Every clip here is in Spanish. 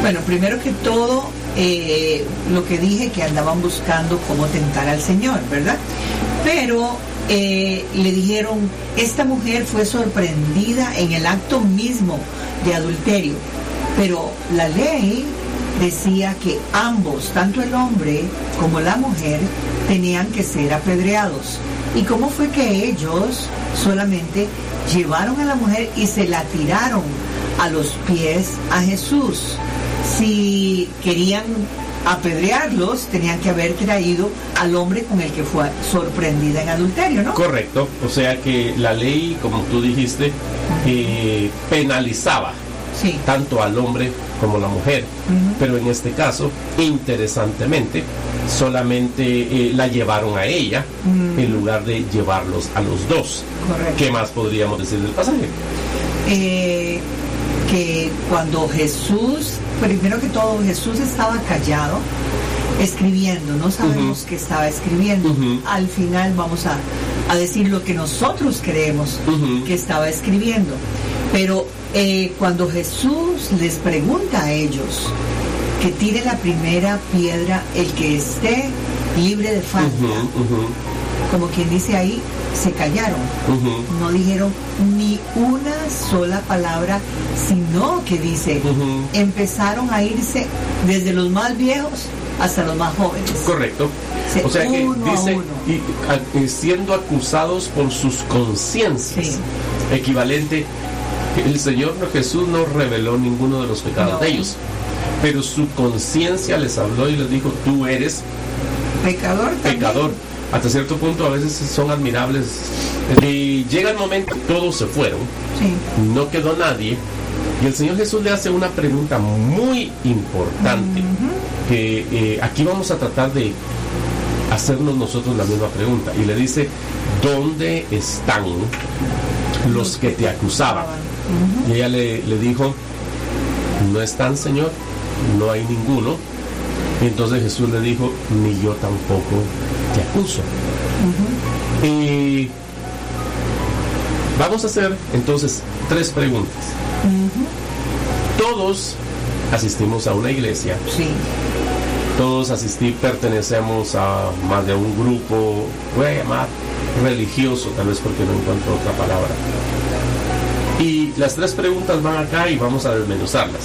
Bueno, primero que todo, lo que dije, que andaban buscando cómo tentar al Señor, ¿verdad? Pero le dijeron, esta mujer fue sorprendida en el acto mismo de adulterio, pero la ley decía que ambos, tanto el hombre como la mujer, tenían que ser apedreados. ¿Y cómo fue que ellos solamente llevaron a la mujer y se la tiraron a los pies a Jesús? Si querían apedrearlos, tenían que haber traído al hombre con el que fue sorprendida en adulterio, ¿no? Correcto, o sea que la ley, como tú dijiste, penalizaba tanto al hombre como a la mujer, pero en este caso, interesantemente, solamente la llevaron a ella en lugar de llevarlos a los dos. Correcto. ¿Qué más podríamos decir del pasaje? Que cuando Jesús, primero que todo, Jesús estaba callado, escribiendo, no sabemos qué estaba escribiendo. Al final vamos a decir lo que nosotros creemos que estaba escribiendo. Pero cuando Jesús les pregunta a ellos que tire la primera piedra el que esté libre de falta, como quien dice ahí, se callaron, no dijeron ni una sola palabra, sino que dice, empezaron a irse desde los más viejos hasta los más jóvenes. Correcto. O sea que dice, y siendo acusados por sus conciencias, equivalente, el Señor Jesús no reveló ninguno de los pecados de ellos, pero su conciencia les habló y les dijo, tú eres pecador. Hasta cierto punto a veces son admirables. Y llega el momento, todos se fueron, no quedó nadie, y el Señor Jesús le hace una pregunta muy importante, que aquí vamos a tratar de hacernos nosotros la misma pregunta, y le dice, ¿dónde están los que te acusaban? Y ella le dijo, no están, Señor, no hay ninguno. Y entonces Jesús le dijo, ni yo tampoco te acuso. Y vamos a hacer entonces 3 preguntas. Todos asistimos a una iglesia. Todos pertenecemos a más de un grupo, voy a llamar religioso, tal vez porque no encuentro otra palabra. Y las 3 preguntas van acá y vamos a desmenuzarlas.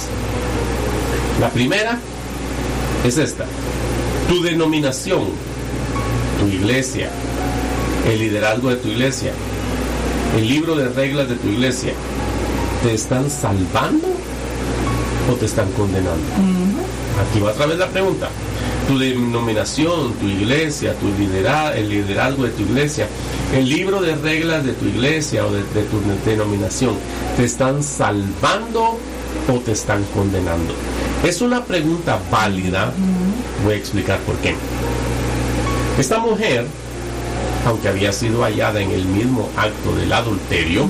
La primera es esta: tu denominación, tu iglesia, el liderazgo de tu iglesia, el libro de reglas de tu iglesia, ¿te están salvando o te están condenando? Aquí va otra vez la pregunta. Tu denominación, tu iglesia, el liderazgo de tu iglesia, el libro de reglas de tu iglesia o de tu denominación, ¿te están salvando o te están condenando? Es una pregunta válida. Voy a explicar por qué. Esta mujer, aunque había sido hallada en el mismo acto del adulterio,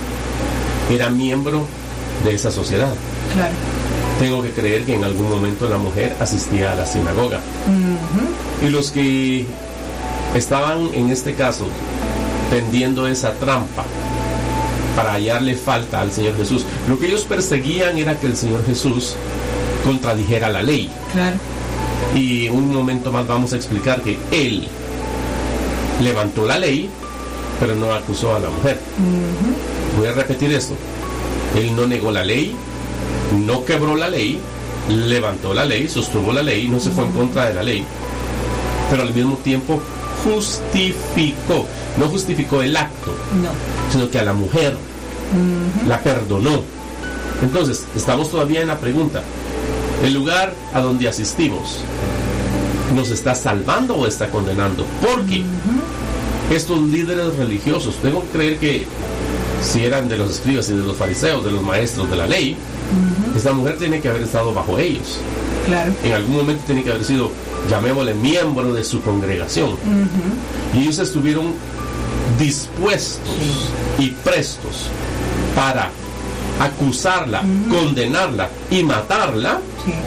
era miembro de esa sociedad. Claro. Tengo que creer que en algún momento la mujer asistía a la sinagoga. Y los que estaban en este caso tendiendo esa trampa para hallarle falta al Señor Jesús, lo que ellos perseguían era que el Señor Jesús contradijera la ley. Claro. Y en un momento más vamos a explicar que él levantó la ley, pero no acusó a la mujer. Voy a repetir esto: él no negó la ley, no quebró la ley, levantó la ley, sostuvo la ley, no se fue en contra de la ley, pero al mismo tiempo justificó. No justificó el acto, sino que a la mujer la perdonó. Entonces, estamos todavía en la pregunta: ¿el lugar a donde asistimos nos está salvando o está condenando? Porque estos líderes religiosos, tengo que creer que si eran de los escribas y de los fariseos, de los maestros de la ley, esta mujer tiene que haber estado bajo ellos. Claro. En algún momento tiene que haber sido, llamémosle, miembro de su congregación. Y ellos estuvieron dispuestos y prestos para acusarla, condenarla y matarla.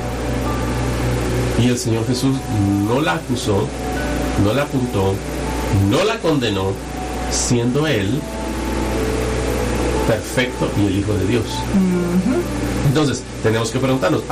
Y el Señor Jesús no la acusó, no la apuntó, no la condenó, siendo Él perfecto y el Hijo de Dios. Entonces, tenemos que preguntarnos,